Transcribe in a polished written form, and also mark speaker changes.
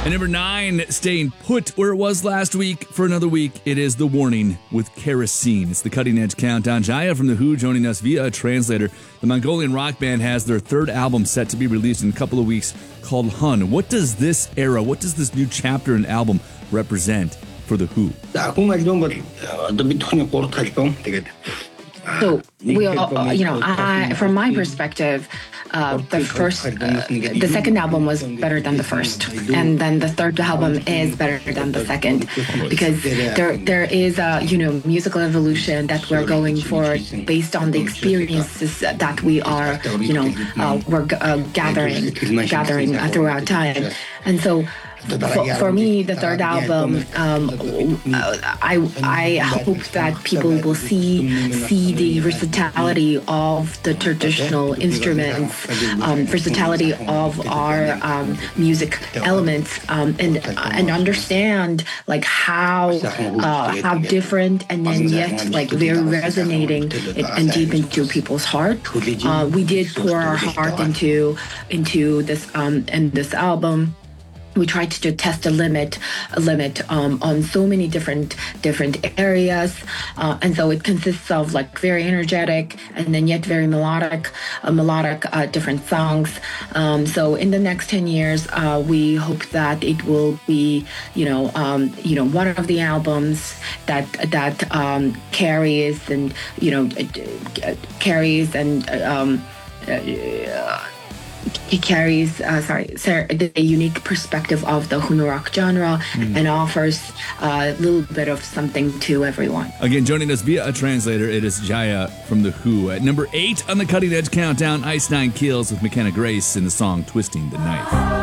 Speaker 1: At number 9, staying put where it was last week for another week, it is The Warning with Kerosene. It's the Cutting Edge Countdown. Jaya from The Who joining us via a translator. The Mongolian rock band has their third album set to be released in a couple of weeks called Hun. What does this era, what does this new chapter and album represent for The Who?
Speaker 2: So we all, from my perspective, the second album was better than the first, and then the third album is better than the second, because there is a musical evolution that we're going for based on the experiences that we are we're gathering throughout time, and so. For me, the third album, I hope that people will see the versatility of the traditional instruments, versatility of our music elements, and understand like how different and then yet like very resonating and deep into people's heart. We did pour our heart into this this album. We tried to test a limit on so many different areas, and so it consists of like very energetic and then yet very melodic different songs. So in the next 10 years, we hope that it will be one of the albums that carries the unique perspective of the Huno rock genre and offers a little bit of something to everyone.
Speaker 1: Again, joining us via a translator, it is Jaya from The Who. At number 8 on the Cutting Edge Countdown, Ice Nine Kills with McKenna Grace in the song Twisting the Knife.